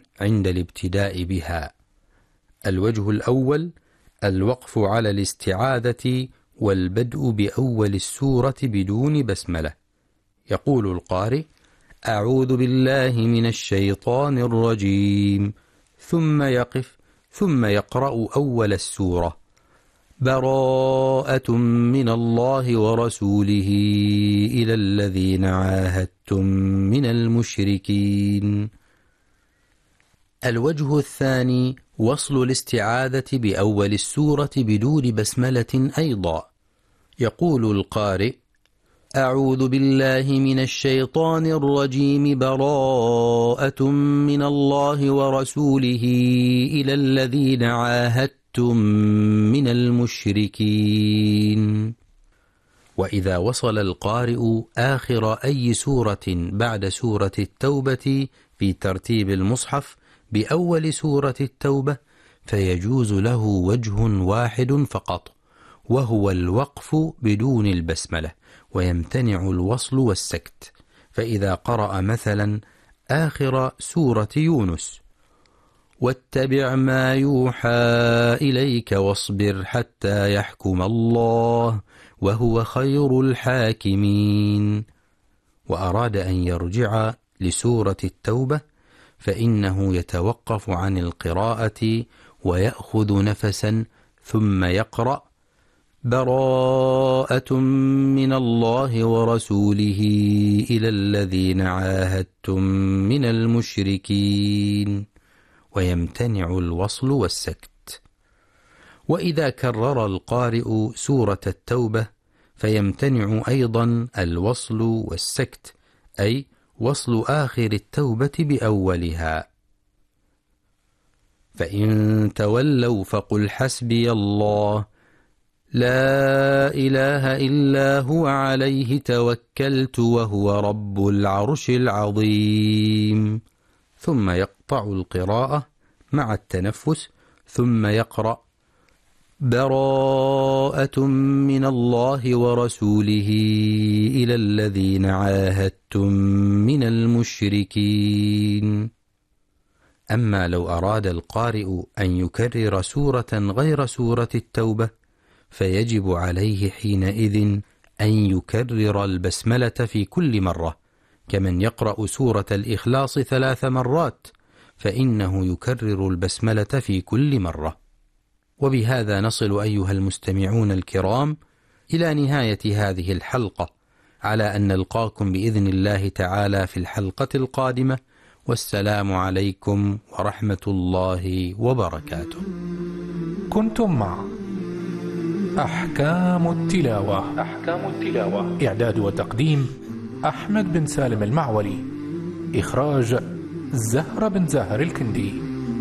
عند الابتداء بها. الوجه الأول الوقف على الاستعاذة والبدء بأول السورة بدون بسملة. يقول القارئ: أعوذ بالله من الشيطان الرجيم، ثم يقف، ثم يقرأ أول السورة: براءة من الله ورسوله إلى الذين عاهدتم من المشركين. الوجه الثاني وصل الاستعاذة بأول السورة بدون بسملة أيضا. يقول القارئ: أعوذ بالله من الشيطان الرجيم، براءة من الله ورسوله إلى الذين عاهدتم من المشركين. وإذا وصل القارئ آخر أي سورة بعد سورة التوبة في ترتيب المصحف بأول سورة التوبة، فيجوز له وجه واحد فقط، وهو الوقف بدون البسملة، ويمتنع الوصل والسكت. فإذا قرأ مثلا آخر سورة يونس: واتبع ما يوحى إليك واصبر حتى يحكم الله وهو خير الحاكمين، وأراد أن يرجع لسورة التوبة، فإنه يتوقف عن القراءة ويأخذ نفسا ثم يقرأ: براءة من الله ورسوله إلى الذين عاهدتم من المشركين، ويمتنع الوصل والسكت. وإذا كرر القارئ سورة التوبة فيمتنع أيضا الوصل والسكت، أي وصل آخر التوبة بأولها. فإن تولوا فقل حسبي الله لا إله إلا هو عليه توكلت وهو رب العرش العظيم. ثم يقطع القراءة مع التنفس، ثم يقرأ: براءة من الله ورسوله إلى الذين عاهدتم من المشركين. أما لو أراد القارئ أن يكرر سورة غير سورة التوبة، فيجب عليه حينئذ أن يكرر البسملة في كل مرة، كمن يقرأ سورة الإخلاص 3 مرات، فإنه يكرر البسملة في كل مرة. وبهذا نصل أيها المستمعون الكرام إلى نهاية هذه الحلقة، على أن نلقاكم بإذن الله تعالى في الحلقة القادمة، والسلام عليكم ورحمة الله وبركاته. كنتم مع أحكام التلاوة. إعداد وتقديم أحمد بن سالم المعولي. إخراج زهرة بن زاهر الكندي.